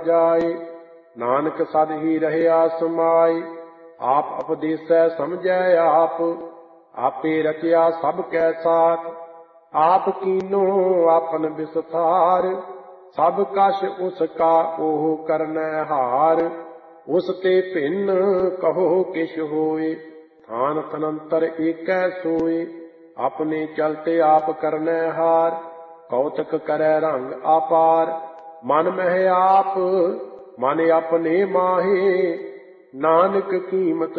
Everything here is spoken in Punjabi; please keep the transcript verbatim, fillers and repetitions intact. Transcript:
ਜਾਏ। ਨਾਨਕ ਸਦ ਹੀ ਰਹਿਆ ਸਮਾਏ। ਆਪ ਉਪਦੇਸੈ ਸਮਝੈ ਆਪ, ਆਪੇ ਰਚਿਆ ਸਭ ਕੈ ਸਾਥ। ਆਪ ਕੀਨੋ ਆਪਨ ਵਿਸਥਾਰ, ਸਭ ਕਛ ਉਸ ਕਾ ਉਹ ਕਰਨੈ ਹਾਰ। ਉਸ ਤੇ ਭਿੰਨ ਕਹੋ ਕਿਛ ਹੋਏ, ਥਾਨ ਤਨੰਤਰ ਏਕੈ ਸੋਏ। ਆਪਣੇ ਚਲਤੇ ਆਪ ਕਰਨੈ ਹਾਰ, ਕੌਤਕ ਕਰੈ ਰੰਗ ਆਪਾਰ। ਮਨ ਮਹਿ ਆਪ, ਮਨ ਆਪਣੇ ਮਾਹੇ, ਨਾਨਕ ਕੀਮਤ